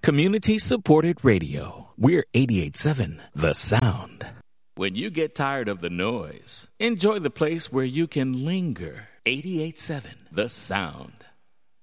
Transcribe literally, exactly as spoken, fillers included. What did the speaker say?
Community-supported radio. We're eighty-eight point seven The Sound. When you get tired of the noise, enjoy the place where you can linger. eighty-eight point seven The Sound.